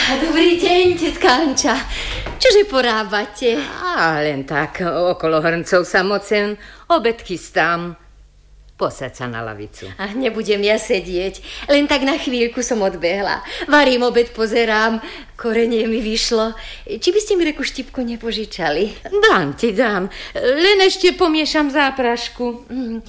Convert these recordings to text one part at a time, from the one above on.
Dobrý deň, tetka Anča. Čože porábate? Len tak, okolo hrncov sa mocem, obed chystám. Posaď sa na lavicu. Nebudem ja sedieť, len tak na chvíľku som odbehla. Varím obed, pozerám, korenie mi vyšlo. Či by ste mi reku štipku nepožičali? Dám ti, dám. Len ešte pomiešam záprašku.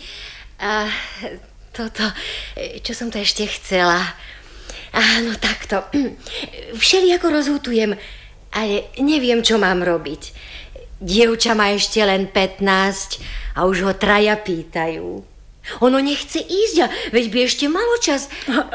A toto, čo som to ešte chcela? Áno, takto. Všelijako rozhutujem, ale neviem, čo mám robiť. Dievča má ešte len 15 a už ho traja pýtajú. Ono nechce ísť, a veď by ešte malo čas.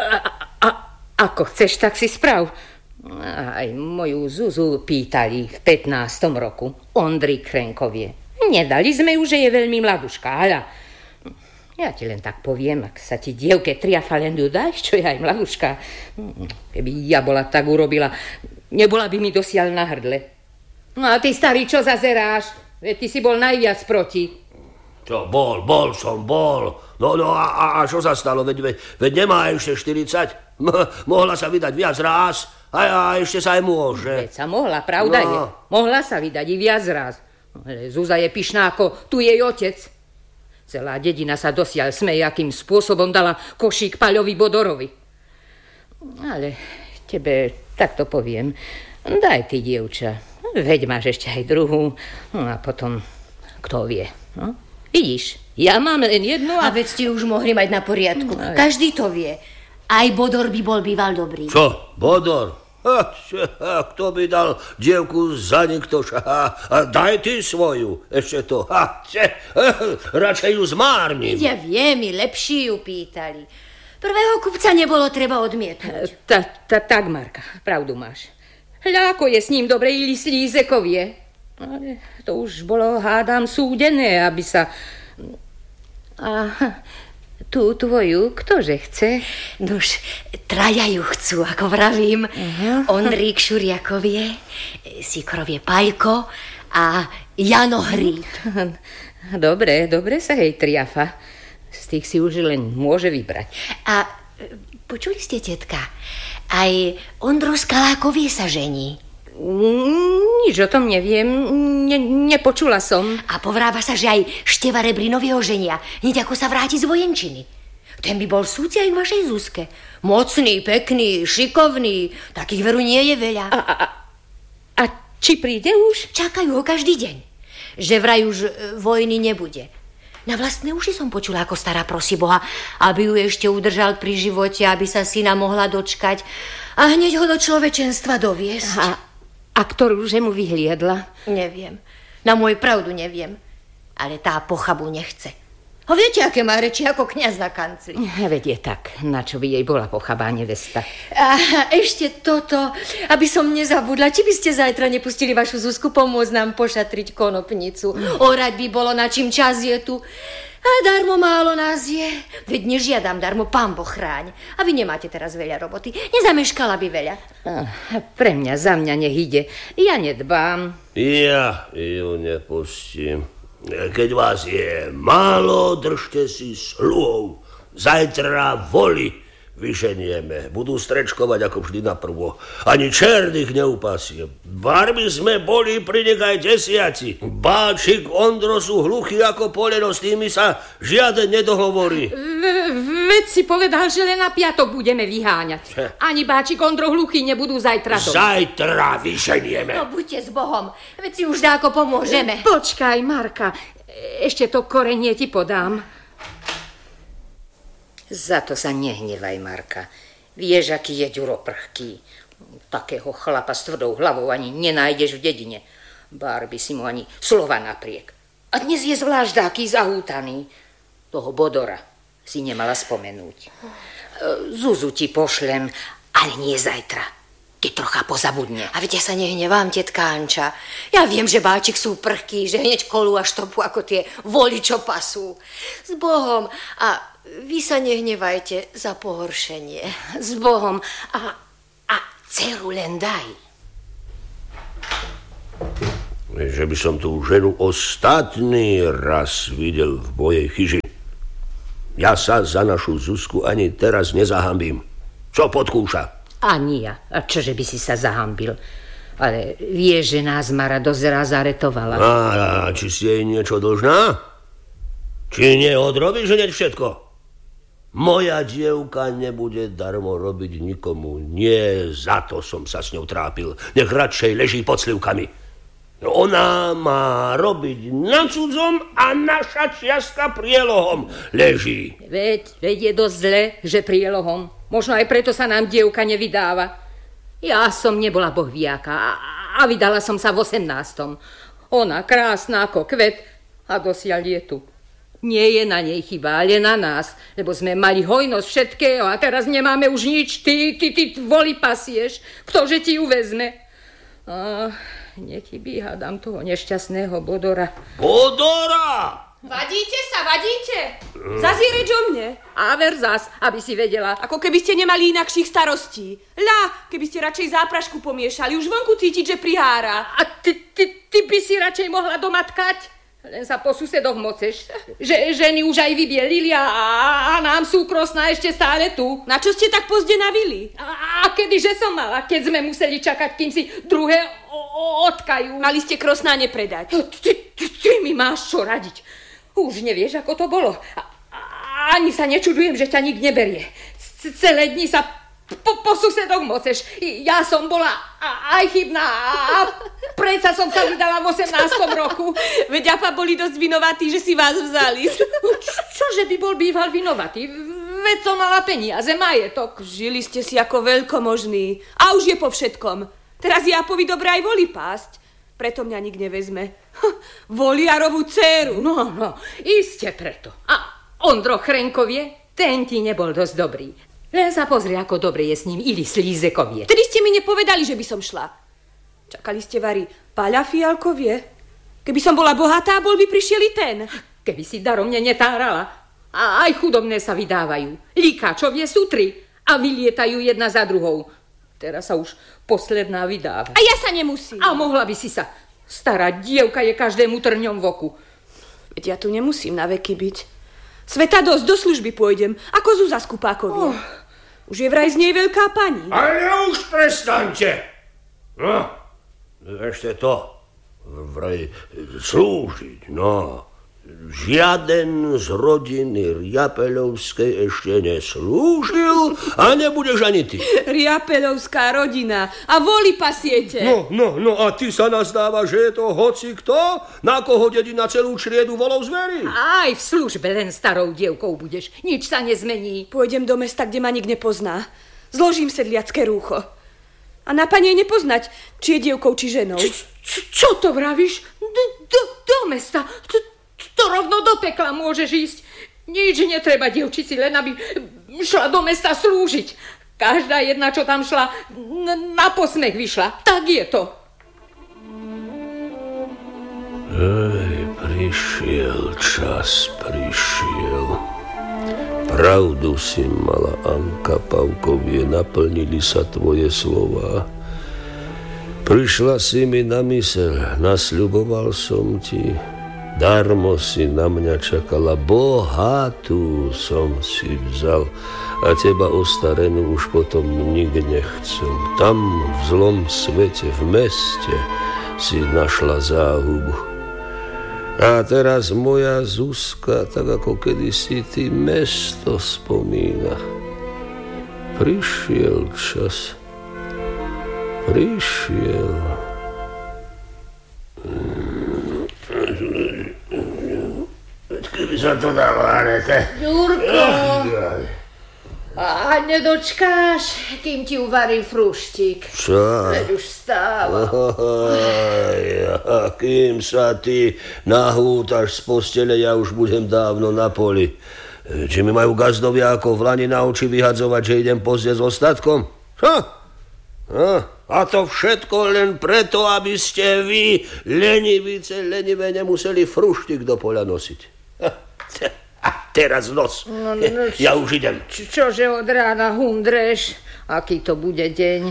Ako chceš, tak si sprav. Aj moju Zuzu pýtali v 15. roku. Ondry Krenkovie. Nedali sme ju, že je veľmi mladuška, ale ja ti len tak poviem, ak sa ti dievke triafa, len ju dáš, čo je aj mladuška. Keby ja bola tak urobila, nebola by mi dosiaľ na hrdle. No a ty, starý, čo zazeráš? Veď ty si bol najviac proti. Čo, bol som. No a čo sa stalo? Veď nemá ešte 40. Mohla sa vydať viac raz a ešte sa aj môže. Veď sa mohla, pravda je. Mohla sa vydať i viac raz. Ale Zuza je pyšná ako tu jej otec. Celá dedina sa dosiaľ smeje, akým spôsobom dala košík Paľovi Bodorovi. Ale tebe takto poviem. Daj ty, dievča. Veď máš ešte aj druhú. No a potom, kto vie. No? Vidíš, ja mám len jednu a veď ste už mohli mať na poriadku. Každý to vie. Aj Bodor by bol býval dobrý. Čo? Bodor? Kto by dal dievku za niktož? Daj ty svoju. Ešte to. Radšej ju zmárnim. Ja viem, lepší ju pýtali. Prvého kupca nebolo treba odmietnúť. Tak, Marka, pravdu máš. Hľako je s ním dobre ili Slízekovie. Ale to už bolo, hádam, súdené, aby sa... A tú tvoju, ktože chce? Nuž, traja ju chcú, ako vravím. Ondrík Šuriakovie, Sikrovie Paľko a Jano Hríb. Dobre sa jej triafa. Z tých si už len môže vybrať. A počuli ste, tetka, aj Ondro Skalákovie sa žení. Nič o tom neviem, nepočula som. A povráva sa, že aj Števa Rebrinovieho ženia, hneď ako sa vráti z vojenčiny. Ten by bol súci aj k vašej Zuzke. Mocný, pekný, šikovný, takých veru nie je veľa. A či príde už? Čakajú ho každý deň, že vraj už vojny nebude. Na vlastné uši som počula, ako stará prosí Boha, aby ju ešte udržal pri živote, aby sa syna mohla dočkať a hneď ho do človečenstva doviesť. A ktorú žemu vyhliadla? Neviem. Na môj pravdu neviem. Ale tá pochabu nechce. A viete, aké má reči ako kňaz na kancli? Veď je tak. Na čo by jej bola pochabá nevesta? A ešte toto, aby som nezabudla. Či by ste zajtra nepustili vašu Zuzku pomôcť nám pošatriť konopnicu? Orať by bolo, na čím čas je tu. A darmo málo nás je. Veď nežiadam darmo, Pán Boh chráň. A vy nemáte teraz veľa roboty. Nezameškala by veľa. Pre mňa, za mňa nech ide. Ja nedbám. Ja ju nepustím. Keď vás je málo, držte si sluhov. Zajtra voli vyženieme. Budú strečkovať ako vždy naprvo. Ani čert ich neupasie. Barby sme boli pri nich aj 10. Báčik, Ondro sú hluchí ako poleno, s tými sa žiaden nedohovorí. Veď si povedal, že len na piatok budeme vyháňať. Ani Báčik, Ondro hluchí nebudú zajtra doma. Zajtra vyženieme. No buďte s Bohom, veď si už dáko pomôžeme. Počkaj, Marka, ešte to korenie ti podám. Za to sa nehnevaj, Marka. Vieš, aký je Ďuro prchký. Takého chlapa s tvrdou hlavou ani nenájdeš v dedine. Bár by si mu ani slova napriek. A dnes je zvlášť taký zahútaný. Toho Bodora si nemala spomenúť. Zuzu ti pošlem, ale nie zajtra, keď trocha pozabudne. A viete, sa nehnevám, tetka Anča. Ja viem, že Báčik sú prchký, že hneď kolú a štopu ako tie voli, čo pasú. S Bohom. A vy sa nehnevajte za pohoršenie. S Bohom. A dceru len daj. Že by som tú ženu ostatný raz videl v mojej chyži. Ja sa za našu Zuzku ani teraz nezahambím. Čo podkúša? Ani ja. A čože by si sa zahambil? Ale vieš, že nás Mara dosť raz zaretovala. A či si jej niečo dlžná? Či neodrobíš hneď všetko? Moja dievka nebude darmo robiť nikomu. Nie za to som sa s ňou trápil. Nech radšej leží pod slivkami. Ona má robiť na cudzom a naša čiastka prielohom leží. Veď je dosť zle, že prielohom. Možno aj preto sa nám dievka nevydáva. Ja som nebola bohviaka a vydala som sa v 18. Ona krásna ako kvet a dosiaľ je tu. Nie je na nej chyba, ale na nás, lebo sme mali hojnosť všetkého a teraz nemáme už nič. Ty voli pasieš, ktože ti ju vezme? Nechybí, hádam toho nešťastného Bodora. Bodora! Vadíte sa, vadíte? Zas je reč o mne. A ver zas, aby si vedela. Ako keby ste nemali inakších starostí. Ľa, keby ste radšej záprašku pomiešali, už vonku cítiť, že prihára. A ty by si radšej mohla doma tkať? Len sa po susedoch moceš, že ženy už aj vybielili a nám sú krosná ešte stále tu. Na čo ste tak pozde navili? A kedyže som mala, keď sme museli čakať, kým si druhé odkajú. Mali ste krosná nepredať. Ty mi máš čo radiť. Už nevieš, ako to bolo. Ani sa nečudujem, že ťa nik neberie. Celé dni sa po susedoch moceš. Ja som bola aj chybná a predsa som sa vydala v 18. roku. Veď apa boli dosť vinovatí, že si vás vzali. Čože by bol býval vinovatý? Veď som mala peniaze, majetok. Žili ste si ako veľkomožný. A už je po všetkom. Teraz Japovi dobre aj voli pásť. Preto mňa nik nevezme. Voliarovú dcéru. No, iste preto. A Ondro Chrenkovie, ten ti nebol dosť dobrý. Len sa pozri, ako dobre je s ním Ili Slízekovie. Tedy ste mi nepovedali, že by som šla. Čakali ste vari Paľa Fialkovie? Keby som bola bohatá, bol by prišiel i ten. Keby si daromne netárala. A aj chudobné sa vydávajú. Líkačovie sú 3 a vylietajú jedna za druhou. Teraz sa už posledná vydáva. A ja sa nemusím. A mohla by si sa. Stará dievka je každému trňom v oku. Veď ja tu nemusím na veky byť. Sveta dosť, do služby pôjdem, ako Zúza Skupákovie. Už je vraj z nej veľká pani. Ale už prestaňte. No, ešte to. Vraj slúžiť, no. Žiaden z rodiny Riapeľovskej ešte neslúžil a nebudeš ani ty. Riapeľovská rodina a voli pasiete. No a ty sa nazdáva, že je to hoci kto, na koho dedina celú čriedu volov zverí. Aj v službe len starou dievkou budeš, nič sa nezmení. Pôjdem do mesta, kde ma nik nepozná. Zložím sedliacké rúcho. A na panej nepoznať, či je dievkou, či ženou. Čo to vravíš? Do mesta? To rovno do pekla môžeš ísť. Nič netreba dievčici, len aby šla do mesta slúžiť. Každá jedna, čo tam šla, na posmech vyšla. Tak je to. Prišiel čas, prišiel. Pravdu si mala, Anka Pavkovie, naplnili sa tvoje slová. Prišla si mi na myseľ, nasľuboval som ti. Darmo si na mňa čakala, bohatú som si vzal a teba ostarenú už potom nik nechcel. Tam v zlom svete, v meste si našla záhubu. A teraz moja Zuzka, tak ako kedysi ty mesto spomína. Prišiel čas. Prišiel. Keby sa to dalo, Anete. Ďurko, a nedočkáš, kým ti uvarí fruštík. Čo? Veď už stáva. Kým sa ty nahútaš z postele, ja už budem dávno na poli. Či mi majú gazdovia ako vlani na oči vyhadzovať, že idem pozrieť s ostatkom? A to všetko len preto, aby ste vy, lenivé, nemuseli fruštík do poľa nosiť. A teraz nos. No, ja už idem. Čože od rána hundreš? Aký to bude deň?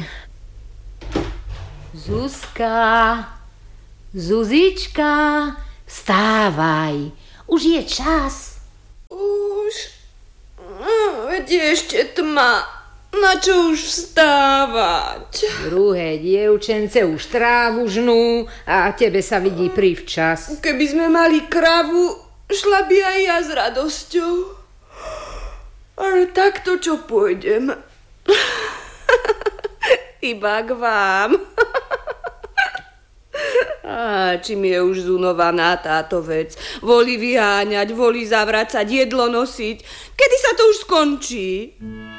Zuzka, Zuzička, vstávaj. Už je čas. Už? Veď je ešte tma. Na čo už vstávať? Druhé dievčence už trávu žnú a tebe sa vidí privčas. Keby sme mali kravu, šla by aj ja s radosťou. Ale takto čo pôjdem? Iba k vám. Čím je už zunovaná táto vec. Volí vyháňať, volí zavracať, jedlo nosiť. Kedy sa to už skončí?